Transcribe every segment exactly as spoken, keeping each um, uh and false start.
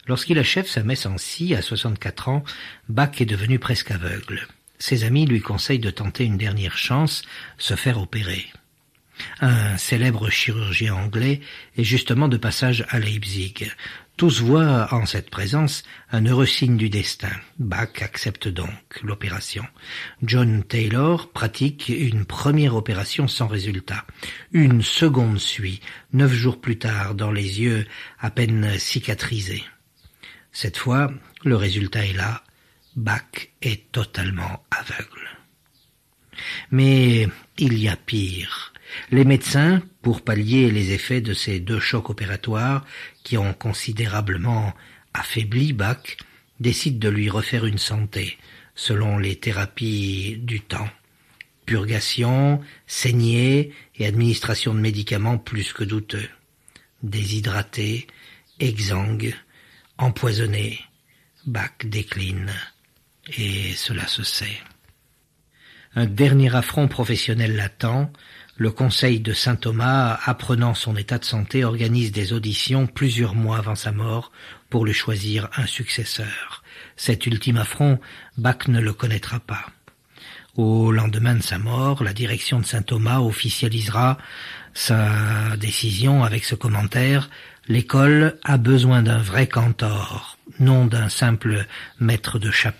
Lorsqu'il achève sa messe en si, à soixante-quatre ans, Bach est devenu presque aveugle. Ses amis lui conseillent de tenter une dernière chance, se faire opérer. Un célèbre chirurgien anglais est justement de passage à Leipzig. Tous voient en cette présence un heureux signe du destin. Bach accepte donc l'opération. John Taylor pratique une première opération sans résultat. Une seconde suit, neuf jours plus tard, dans les yeux à peine cicatrisés. Cette fois, le résultat est là. Bach est totalement aveugle. Mais il y a pire. Les médecins, pour pallier les effets de ces deux chocs opératoires qui ont considérablement affaibli Bach, décident de lui refaire une santé, selon les thérapies du temps. Purgation, saignée et administration de médicaments plus que douteux. Déshydraté, exsangue, empoisonné, Bach décline, et cela se sait. Un dernier affront professionnel l'attend. Le conseil de saint Thomas, apprenant son état de santé, organise des auditions plusieurs mois avant sa mort pour lui choisir un successeur. Cet ultime affront, Bach ne le connaîtra pas. Au lendemain de sa mort, la direction de saint Thomas officialisera sa décision avec ce commentaire: « L'école a besoin d'un vrai cantor, non d'un simple maître de chapelle. »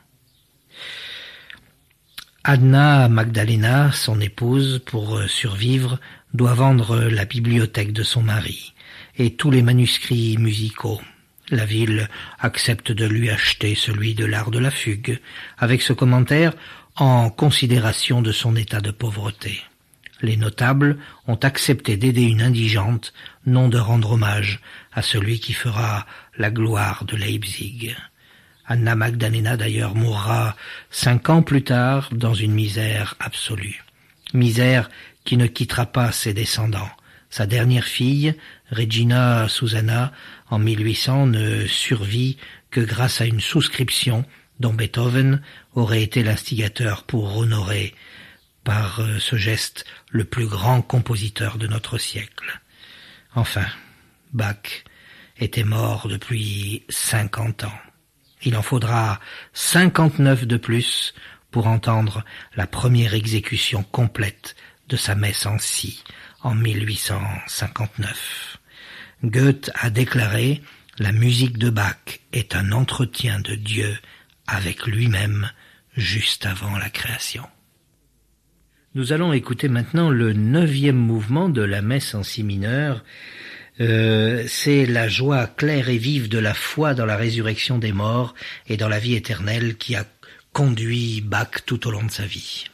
Anna Magdalena, son épouse, pour survivre, doit vendre la bibliothèque de son mari et tous les manuscrits musicaux. La ville accepte de lui acheter celui de l'art de la fugue, avec ce commentaire: « En considération de son état de pauvreté. » Les notables ont accepté d'aider une indigente, non de rendre hommage à celui qui fera la gloire de Leipzig. Anna Magdalena d'ailleurs mourra cinq ans plus tard dans une misère absolue. Misère qui ne quittera pas ses descendants. Sa dernière fille, Regina Susanna, en mille huit cents, ne survit que grâce à une souscription dont Beethoven aurait été l'instigateur pour honorer par ce geste le plus grand compositeur de notre siècle. Enfin, Bach était mort depuis cinquante ans. Il en faudra cinquante-neuf de plus pour entendre la première exécution complète de sa messe en si en mille huit cent cinquante-neuf. Goethe a déclaré « La musique de Bach est un entretien de Dieu avec lui-même juste avant la création. » Nous allons écouter maintenant le neuvième mouvement de la messe en si mineur. Euh, c'est la joie claire et vive de la foi dans la résurrection des morts et dans la vie éternelle qui a conduit Bach tout au long de sa vie.